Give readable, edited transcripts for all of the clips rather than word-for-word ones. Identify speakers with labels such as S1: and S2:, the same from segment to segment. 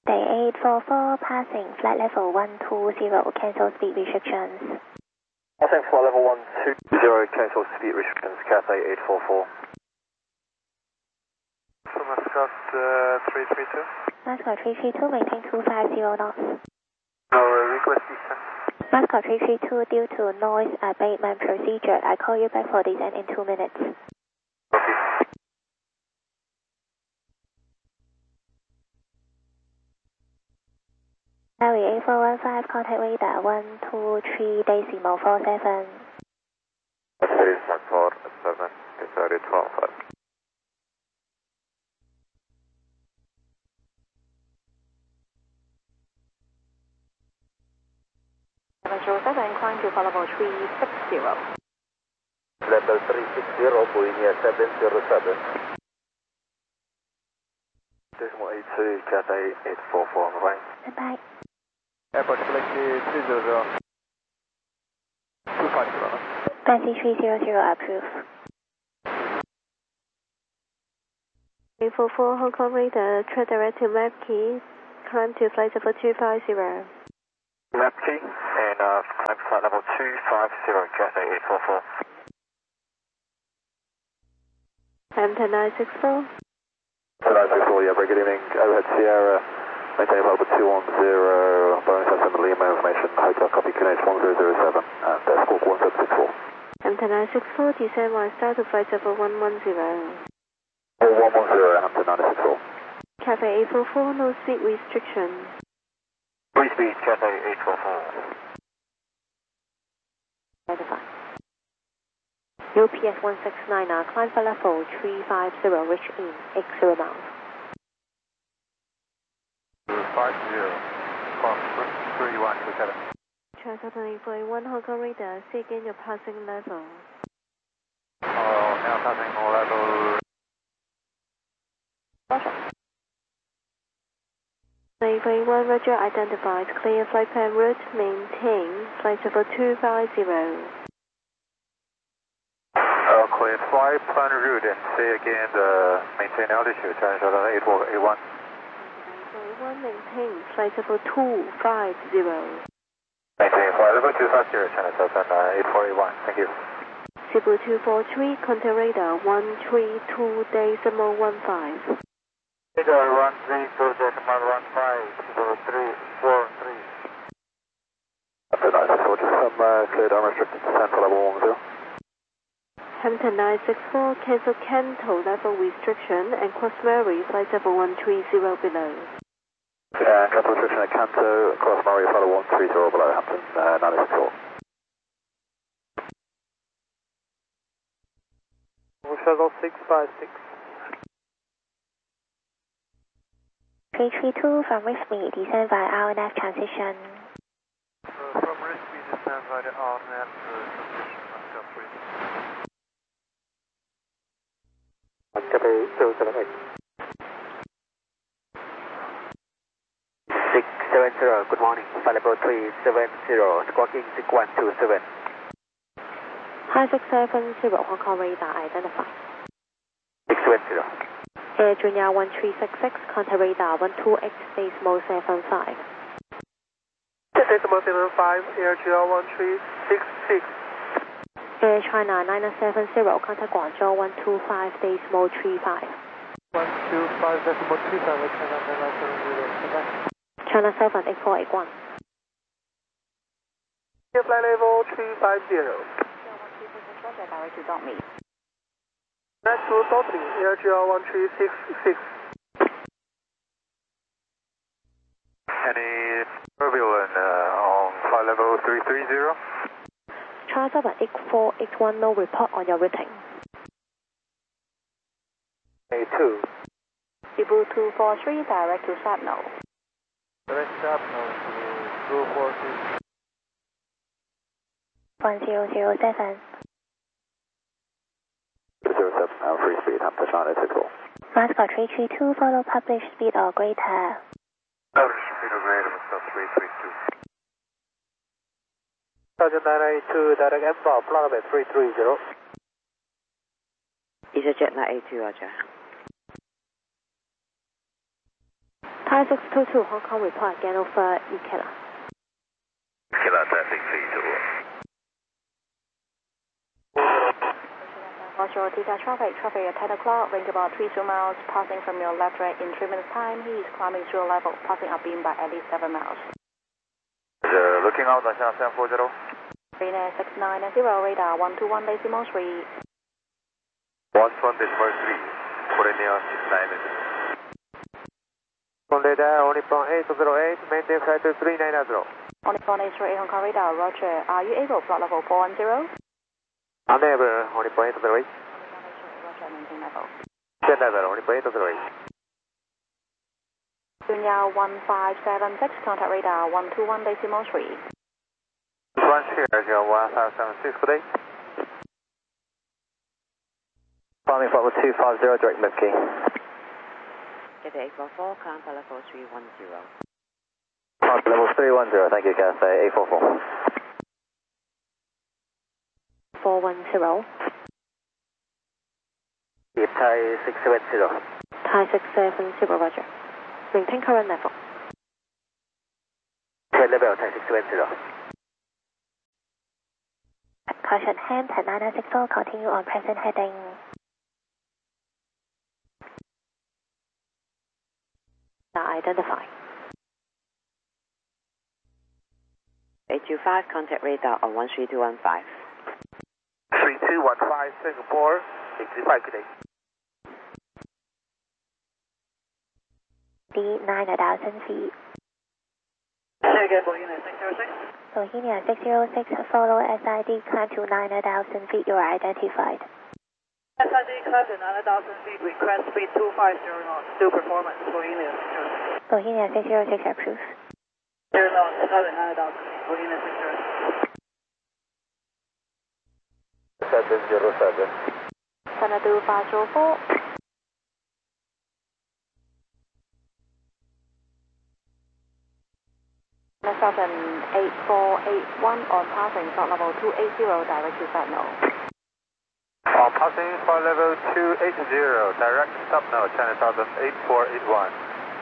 S1: Day 844 passing flight level 120, cancel speed restrictions.
S2: Passing flight level 120, cancel speed restrictions, Cathay 844. So Mascot 332.
S1: Mascot 332, maintain 250 knots.
S2: No, request descent.
S1: Mascot 332, due to noise abatement procedure, I call you back for descent in 2 minutes.
S2: Okay.
S1: Harry 8415, contact radar 123.47.
S2: That is 147, it's already 12.
S1: Incline to level 360.
S2: Level 360, Boeing 707. Decimal 82, Cathay 844, bye.
S1: Bye.
S2: Airport selected 300. 250.
S1: Fancy 300, approved.
S3: 344 Hong Kong radar, track direct to map key, climb to flight level 250.
S2: Map key and climb flight level 250, Cathay 844.
S3: Hampton 964.
S2: 964, yeah, very good evening. Overhead Sierra, maintain flight level 210, Boeing 77 Lima information, hotel copy, QNH 1007, and squawk 1764.
S3: Hampton 964, descend 1 star to flight level 110.
S2: 110, Hampton 964.
S3: Cathay 844, no speed restriction.
S2: Free speed, Cathay 844.
S1: Identify. UPS 169, climb for level 350, reach in 80 miles.
S2: 250, cross 3127.
S3: Transat 841 Hong Kong radar, see again your passing level.
S2: Now passing level.
S3: 841 Roger, identified, clear flight plan route, maintain, flight level 250.
S2: Clear flight plan route and say again the maintain altitude, Transat 8481.
S3: 841, maintain, flight level 250.
S2: Maintain flight level 250, Transat 8481, thank you.
S3: Cebu 243, contact radar 132.15.
S2: Radar 132.15, 0343. After 964, just some cleared unrestricted descent for level 10.
S3: Hampton 964, cancel Canto level restriction and cross Murray, flight level 130 below.
S2: Cancel restriction at Canto, cross Murray, flight level 130 below, Hampton 964. Shuttle 656.
S1: 332 from Risby, descend via RNF transition.
S2: From Risby, descend via the RNF transition, Mascot 3. Cathay 078. 670, good morning, flight level 370, squawking 6127.
S1: Hi 670, Hong Kong radar, identified.
S2: 670.
S1: Air Junior 1366, contact radar 128 decimal 75.
S2: Decimal 75, Air Junior 1366.
S1: Air China 970, contact Guangzhou 125 decimal 35.
S2: 125 decimal 35,
S1: China 78481.
S2: Flight level 350.
S1: Direct to Dot Me.
S2: Next to Dotty, Air Junior 1366. Any turbulence on flight level 330?
S1: China 78481, no report on your routing.
S2: A2.
S1: Cebu 243, direct to Shabno.
S2: Direct Shabno to 243.
S1: 1007.
S2: 07, free speed, Hampton 964.
S1: Mascot 332, follow published speed or greater.
S2: Published speed or greater, Mascot 332. Sergeant 982, direct inbound, flight level 330.
S4: EasyJet 982, roger.
S3: Thai 622 Hong Kong report again over Ikela.
S2: Ikela traffic 32.
S1: Offshore Theta traffic at 10 o'clock, range about 32 miles, passing from your left right in 3 minutes time. He is climbing through level, passing upbeam by at least 7 miles.
S2: Looking out, Dasha 740.
S1: Marina 690, radar 121 decimal 3.
S2: 121 decimal 3, Marina 690.
S4: On radar, only from 808, maintain flight to 390.
S1: Only from 838 Hong Kong radar, roger. Are you able, flight level 410?
S4: Unable, only from 808.
S1: Roger, maintain level.
S4: Set level, only from 808.
S1: Junya 1576, contact radar 121 decimal 3.
S4: One here, 1576, good day. Climbing flight 250, direct Mickey.
S5: Get 844, climb for level 310.
S4: Climb for level 310, thank you, Cathay 844.
S3: 410.
S4: Thai 670.
S3: Thai 670, roger. Maintain current level.
S4: Current level, Thai 670.
S1: Caution Hampton 964, continue on present heading.
S3: Identify.
S5: 825, contact radar on 13215.
S4: 3215, Singapore, 835, good day.
S1: The 9,000 feet.
S4: Say again, Bohemia 606.
S1: Bohemia 606, follow SID, climb to 9,000 feet, you are identified.
S4: SID climb to 9,000 feet, request speed 250 knots, do performance, Bohemia 606.
S1: Bohemia 606, approved.
S4: 0 knots, climb to 9,000 feet, Bohemia 606. 707.
S1: Sanadu 504. Southern 8481 on passing, flight level 280, direct to Subno.
S4: On passing flight level 280, direct to Subno, China Southern 8481.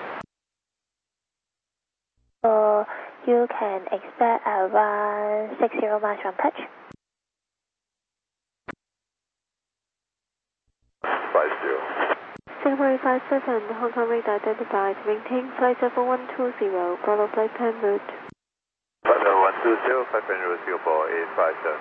S1: You can expect around 60 miles from touch.
S4: 50.
S3: Singapore 57, Hong Kong radar identified. Maintain flight 7120, follow flight plan route.
S4: 120, 500 Singapore 857.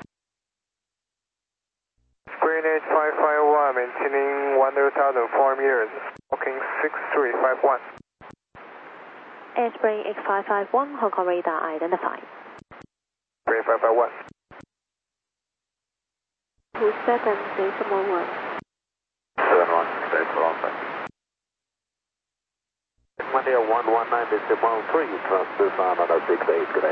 S4: Greenwich 551, maintaining 1,004 meters, walking 6351.
S3: Airspring X551, Hong Kong radar identified.
S4: Green 551.
S3: 27, decimal 1.
S4: 71, stay for long time. Monday 119 decimal 3, transfer on another 68, good day.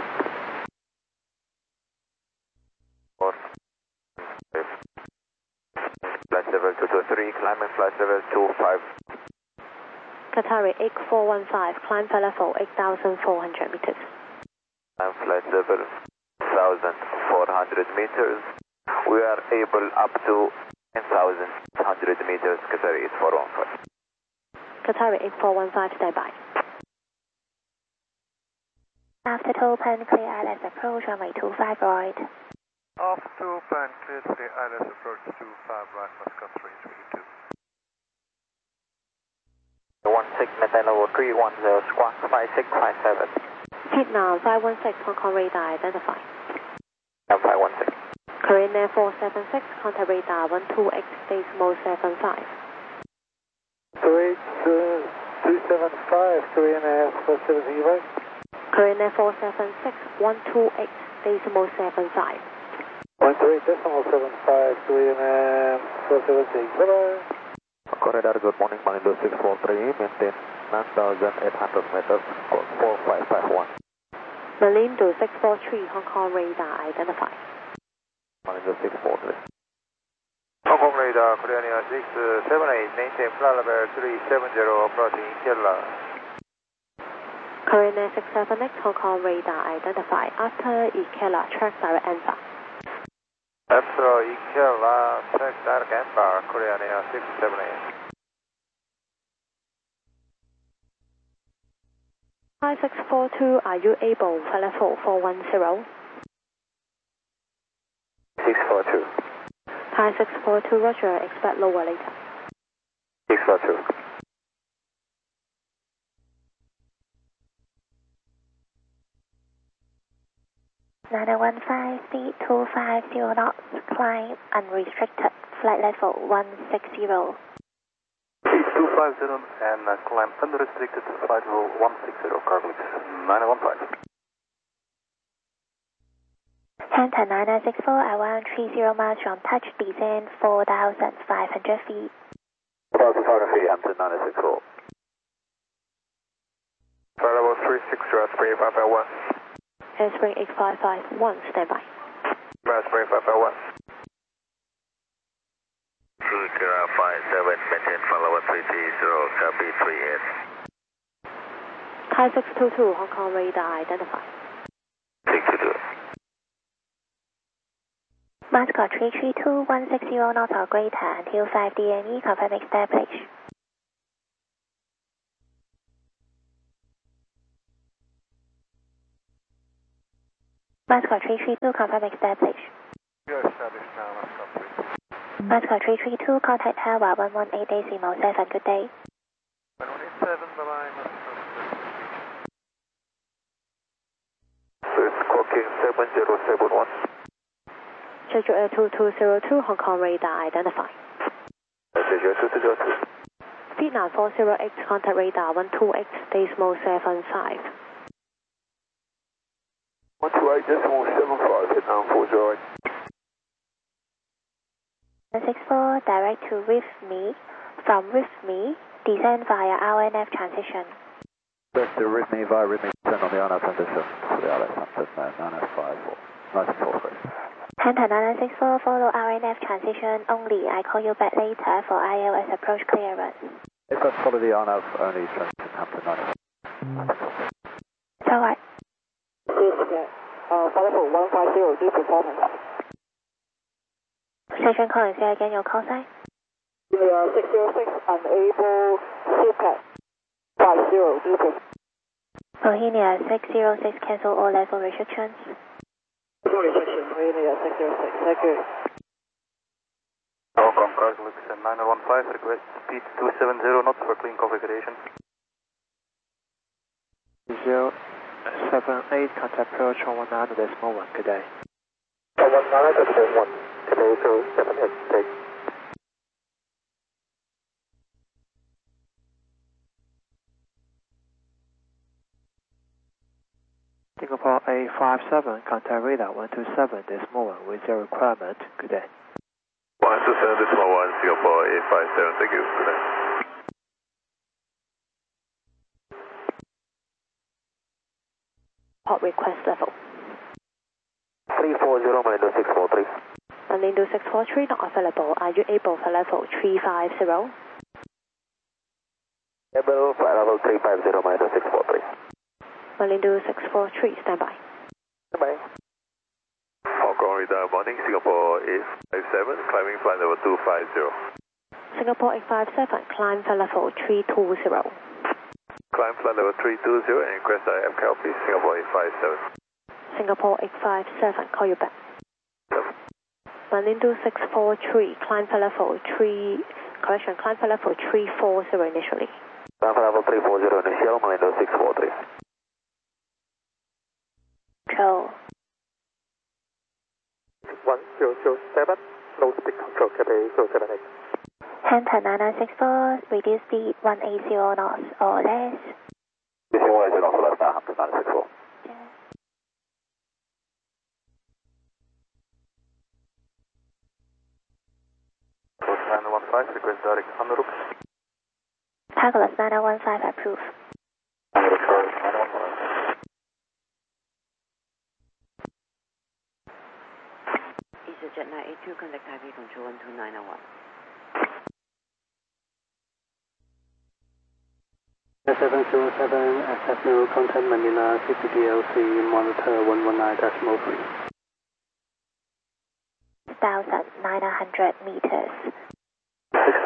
S4: Flight level 223, climbing flight level 25.
S3: Qatari 8415, climb for level 8,400 meters.
S4: And flight level 1,400 meters. We are able up to 10,100 meters, Qatari 8415.
S3: Qatari 8415, stand by.
S1: After toll plan clear ILS approach, runway 25 right.
S4: Off to plan clear to the ILS approach 25 right, Moscow 332. 16, maintain level 310, squawk 5657.
S3: Heat now 516, Hong Kong radar identified.
S4: 516.
S3: Korean Air 476, contact radar 128 decimal 75.
S4: 375, Korean Air 470, right?
S3: Korean Air 476, 128 decimal 75.
S4: 128 decimal 75, Korean Air 470, bye-bye. Corridor, good morning, Manindo 643, maintain 9,800 meters, 4551.
S3: Malindo 643, Hong Kong radar identified.
S4: Manindo 643. Hong Kong radar, Korean Air 678, maintain flight level 370, approaching Ikela.
S3: Korean Air 678, Hong Kong radar identified. After Ikela, track direct answer.
S4: After Ikela, track direct answer, Korean Air 678.
S3: 5642, are you able for level 410?
S2: 642.
S3: 5642, roger, expect lower later.
S2: 642.
S1: Speed 250 knots, climb unrestricted, flight level 160.
S4: Speed 250 and climb unrestricted, flight level 160, Carblix 915.
S1: Hampton 9964, around 30 miles from touch, descend 4,500 feet.
S2: 4,500 feet, Hampton 964.
S4: Flight level 360, spring 551.
S3: Spring 8551, standby.
S4: Spring 551.
S2: 2057, maintain follow 330, copy 38.
S3: Thai 622, Hong Kong radar identify.
S2: 622.
S1: Mascot 332, 160 knots or greater until 5 DME, confirm establish. Mascot 332, confirm establish.
S4: You are established now, Mascot 332.
S1: Mascot 332, contact tower 118.7, good day.
S4: 187, bye-bye, Mascot 332.
S2: So it's clocking 7071.
S3: Jeju Air 2202, Hong Kong radar identify.
S2: Jeju Air 2202.
S3: Speed 9408, contact radar 128 decimal 75.
S2: 128.75, hit down 408.
S1: 164, direct to RIFME. From RIFME, descend via RNF transition.
S2: Best to RIFME via RIFME, turn on the RNF transition for the Alex Hampton 954. 94,
S1: Hampton 9964, follow RNF transition only. I call you back later for ILS approach clearance.
S2: If I follow the RNAV only transition Hampton 94.
S1: It's alright.
S6: Flight level 150, deep performance.
S1: Station calling, say again your call sign.
S6: 606, unable, CPAT 50, deep performance.
S1: Bohemia 606, cancel all level restrictions.
S6: No restrictions, Bohemia 606, thank you.
S4: Hong Kong Carblix 915, request speed 270 knots for clean configuration.
S6: 078, contact approach on 100.1, good day.
S2: 100.1, today 078, take.
S6: Singapore 857, contact radar 127.1 with zero requirement, good day.
S2: 127.1, Singapore 857, thank you, good day.
S3: Port request level.
S2: 340, Malindo 643.
S3: Malindo 643, not available. Are you able for level 350?
S2: Able for level 350, Malindo 643.
S3: Malindo 643, standby.
S2: Standby. Hong Kong radar morning, Singapore 857, climbing flight level 250.
S3: Singapore 857, climb for level 320.
S2: Climb flight level 320 and request IFCAL please, Singapore 857.
S3: Singapore 857, call you back. Malindo 643, climb for level 3, correction, climb for level 340 initially.
S2: Climb for level 340 initial, Malindo 643.
S1: Control.
S6: 1007, low speed control, Cathay 078.
S1: Hampton 9964, reduce speed 180 knots or less.
S2: Reducing 180 knots or less now, Hampton 964.
S4: Code 915, request direct Anurup.
S1: Calculus 9015, approve.
S2: Anurup, 915.
S5: EasyJet 982, contact Taipei control 12901.
S6: 707, accept no contact Manila, CPDLC, monitor 119.3.
S1: 6,900 meters.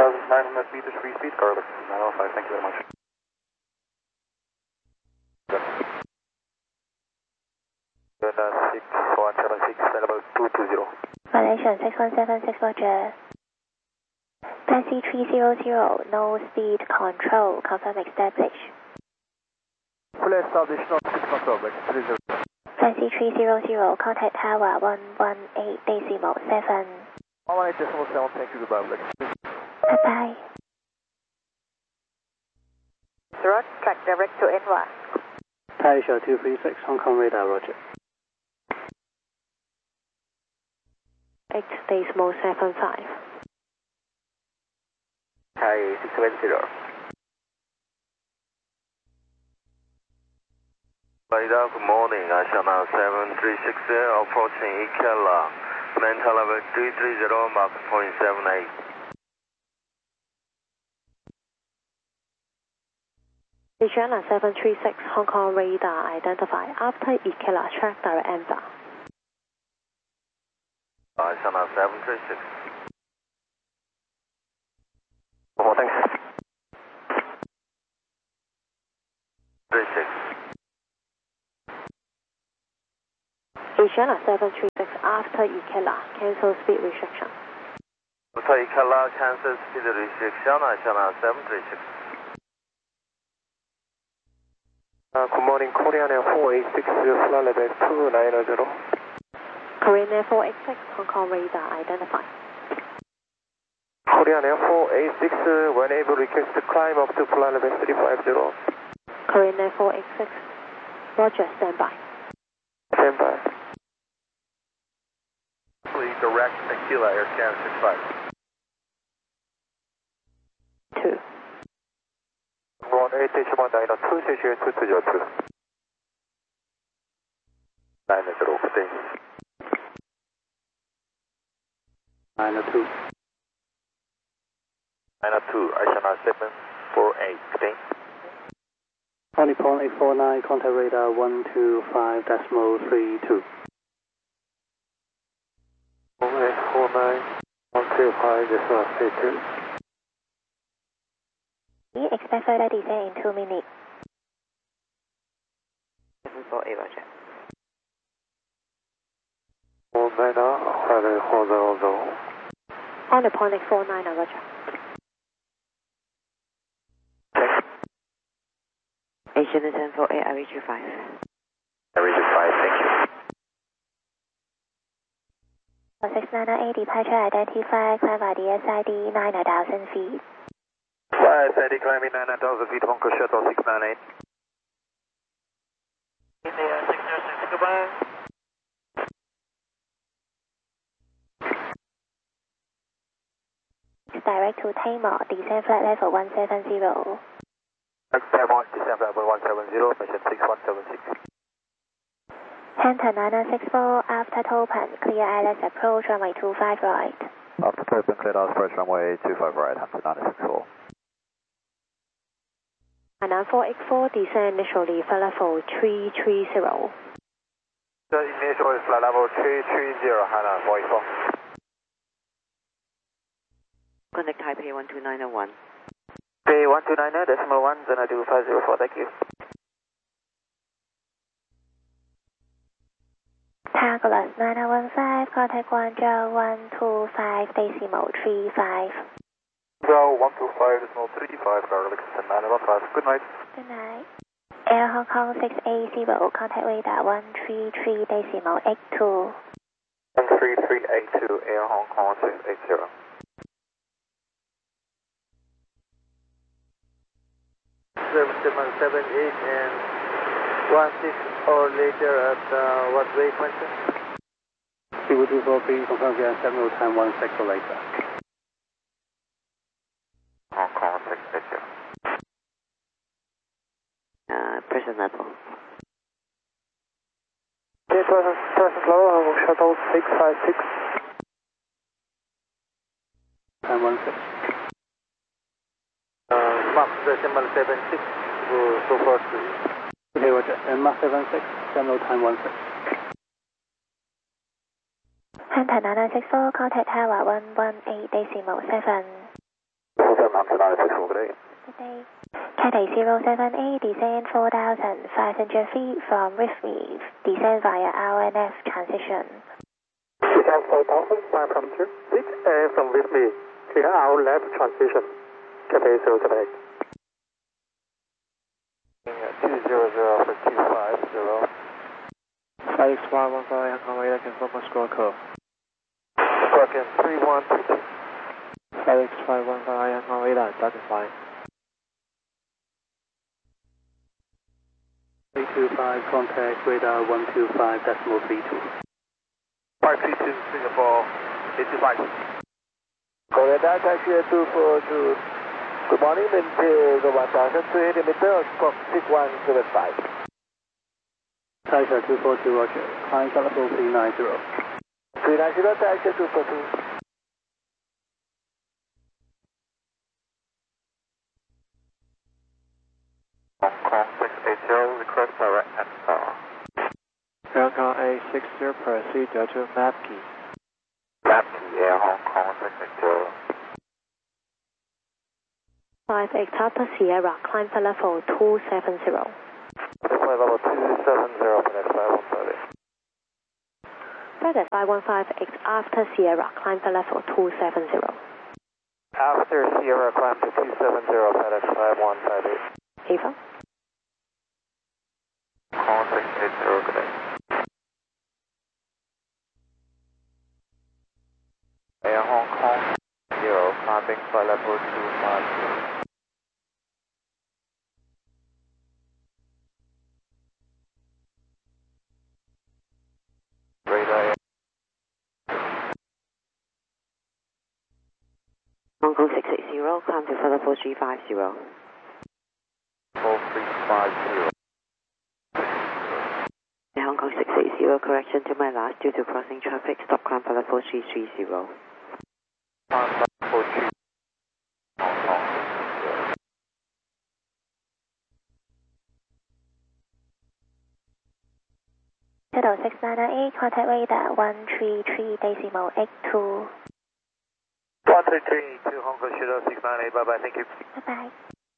S4: 6,900 meters free speed, Carblix 915, thank you very much. 6176, level 220.
S1: Violation 6176, Roger. Fancy 300, no speed control, confirm establish.
S4: Fully established, no speed control, but 30.
S1: Fancy 300, contact tower 118.7.
S4: 118.7, thank you, goodbye, Black.
S1: Bye-bye.
S5: Thrust track direct to N1.
S6: Taisha 236, Hong Kong radar, Roger.
S3: 8.75.
S4: Thai 670.
S2: Radar, good morning. Ashana 7360, approaching Ikela. Mental level 330, Mach 0.78.
S3: Asiana 736, Hong Kong radar, identify after Ikela, track direct Enva.
S2: Ashana 736.
S4: Oh, thanks.
S2: 36.
S3: Asiana 736, after Ikela, cancel speed restriction.
S2: After Ikela, cancel speed restriction. Ashana 736.
S4: Good morning, Korean Air 486, flight level 290.
S3: Korean Air 486, Hong Kong radar, identify.
S4: Korean Air 486, when able, request to climb up to flight level 350.
S3: Korean Air 486, Roger, standby.
S4: Standby.
S2: Direct Aquila, Air Canada 65.
S3: 2.
S4: 18.92, CCA 2202.
S2: 90, good day.
S6: 902.
S2: 902, Ashana 748, good day.
S6: Only 849, contact radar 125.32.
S4: 849, 125.32.
S1: Expect further descent in 2 minutes.
S5: 748, Roger.
S4: 49,
S3: On the 0.849, Roger.
S5: Asiana 748, I reach you 5.
S2: I reach 5, thank you.
S1: 6980, departure identify, climb at the SID 9,000 feet.
S2: SID climbing 9,000 feet, Hong Kong Shuttle 698.
S4: India 606, goodbye.
S1: Direct to Tamar, descend flight level 170.
S4: Tamar, descend level 170, mission 6176.
S1: Hunter 9964, after Topan, clear ILS approach runway 25 right.
S2: After Topan, cleared out approach runway 25 right, Hunter 964.
S3: 9484, descend initially flight level 330.
S4: The initial is flight level 330, Hana 484.
S5: Contact Taipei 12901.
S4: Taipei 129, decimal 1, then I do 504, thank you.
S1: Targus 9015, contact Guangzhou 125 decimal 35.
S4: Go 125, decimal 35, Garlic 915, good night.
S1: Good night. Air Hong Kong 680, contact radar 133 decimal 82.
S4: 13382, Air Hong Kong 680. 7778 and 16 or later at what frequency?
S6: People 243, confirm via 7 time 1 sector later.
S4: Hong Kong 680.
S5: Present level.
S4: Okay, present level, Hong Kong Shuttle 656.
S6: Time 1 6.
S4: Mach decimal 76, so far to
S6: Okay, Roger. And Mach 76, terminal time 16.
S1: Hunter 9964, contact tower 118 decimal 7.
S2: Hunter 964, good day.
S1: Good day. Cathay 078, descend 4,000 passenger feet from Reef, descend via RNF transition.
S7: Descend 4,500 feet from Reef, clear our left transition. Cathay 078.
S4: 200 for 250.
S6: FedEx 515, Hong Kong radar, confirm Moscow call.
S4: Squawk 3132.
S6: FedEx 515, Hong Kong radar, identify.
S7: 325, contact radar 125.32.
S4: 532 Singapore 825.
S2: Korea Delta Sierra 242. Good morning, maintain 1,300 meters, squawk 6175.
S7: Taisha 242, roger. Climb level 390.
S2: 390, Taisha 242.
S4: Hong Kong 680, request direct answer.
S6: Hong Kong A60, proceed to Mapkey.
S4: Mapkey Air Hong Kong 680.
S3: 58 Delta Sierra, climb for level 270.
S4: Flight level 270 for next 515.
S3: FedEx 515X after Sierra, climb for level 270.
S4: After Sierra, climb to 270, FedEx 5158.
S3: Ava.
S4: Hong Kong 680, good day. Air Hong Kong 0, climbing flight level 250. Radar
S5: Hong Kong 680, climb to flight level 350.
S4: 4350.
S5: Hong Kong 680, correction to my last due to crossing traffic, stop climb for level 330.
S4: Climb level 3. Hong Kong 680.
S1: Shadow 6998, contact radar 133.82.
S4: 133 to Hong Kong Shadow 698, bye bye, thank you.
S1: Bye bye.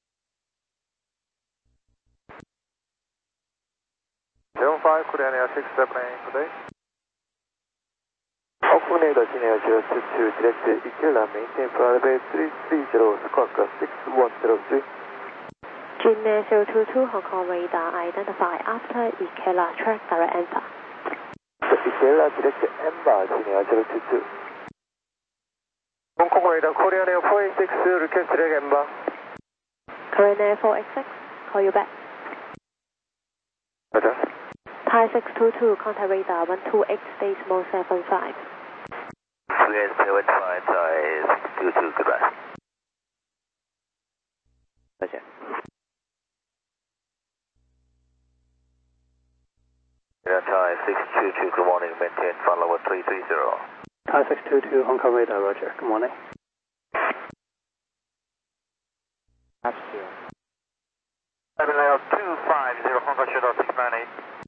S4: 75, Korean Air 678, good day.
S2: Open radar, China 022, direct Ikela, maintain flight level 330, squawk 6103.
S3: Jin 022, Hong Kong radar, identify after Ikela, track direct answer.
S2: Ikela, direct Ember, China 022.
S4: Hong Kong radar, Korean Air 486, request direct Ember.
S3: Korean Air 486, call you back.
S2: Roger.
S3: Thai 622, contact radar 128, decimal 75.
S2: 3875, Thai 622, goodbye.
S5: Roger.
S2: Thai 622, good morning, maintain flight level 330.
S7: Thai 622, Hong Kong radar, roger. Good morning.
S6: Absolute.
S4: 250, Hong Kong Shadow 698.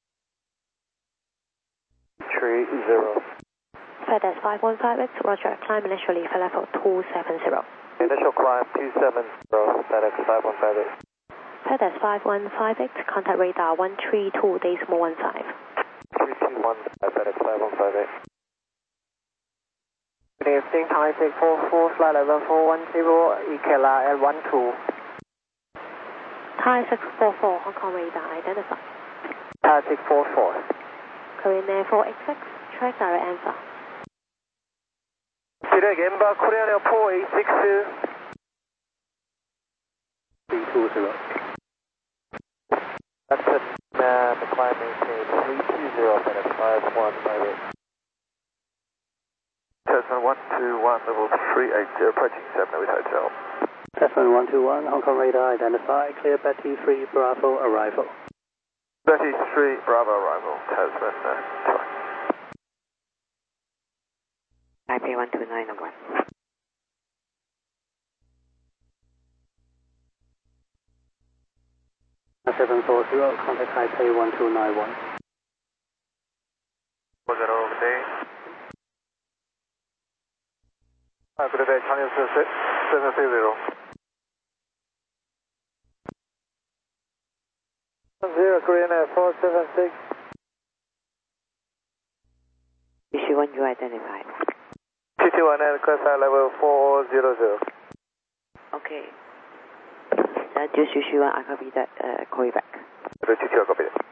S2: 30.
S3: FedEx 515X, roger, climb initially for level 270.
S2: Initial climb 270, FedEx 515.
S3: FedEx 515X, contact radar 132, decimal 15.
S2: 321, FedEx 5158.
S8: Good evening, Thai 644, flight level 410, Ikela at 12.
S3: Thai 644, Hong Kong radar, identify.
S8: Thai 644.
S3: Korean Air 486, track direct answer.
S4: Direct Ember, Korean Air 486.
S7: 320.
S2: That's it, the climb maintain 320, FedEx 5158. Cessna 121, level 380, approaching 7 with hotel.
S7: Cessna 121, Hong Kong radar, identify. Clear Betty 3, Bravo, arrival.
S2: 33, Bravo, arrival, Tasman, sorry.
S5: Taipei 129 on 1.
S7: 740, contact Taipei 1291.
S4: 40, good day. Good day, Chinese 760.
S8: 0 Korean Air 476.
S5: Issue 1, you identified.
S4: 221 and request flight level 400.
S5: Okay. Just issue 1, I copy that, call you back.
S4: 221 copy.